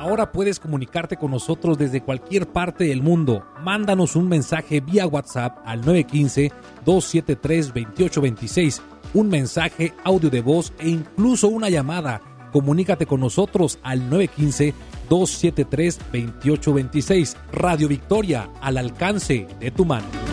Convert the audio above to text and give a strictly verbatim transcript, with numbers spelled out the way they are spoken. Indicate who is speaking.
Speaker 1: Ahora puedes comunicarte con nosotros desde cualquier parte del mundo. Mándanos un mensaje vía WhatsApp al nueve uno cinco, dos siete tres, dos ocho dos seis, un mensaje, audio de voz e incluso una llamada. Comunícate con nosotros al nueve uno cinco, dos siete tres, dos ocho dos seis. Radio Victoria, al alcance de tu mano.